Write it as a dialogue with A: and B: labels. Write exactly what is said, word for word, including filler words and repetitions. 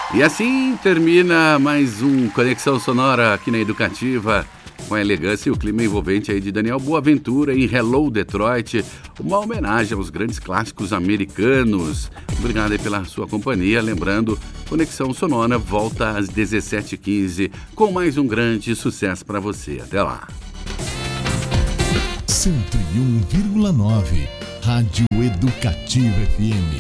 A: E assim termina mais um Conexão Sonora aqui na Educativa, com a elegância e o clima envolvente aí de Daniel Boaventura em Hello Detroit, uma homenagem aos grandes clássicos americanos. Obrigado aí pela sua companhia. Lembrando, Conexão Sonora volta às dezessete e quinze com mais um grande sucesso para você. Até lá.
B: cento e um vírgula nove Rádio Educativa F M.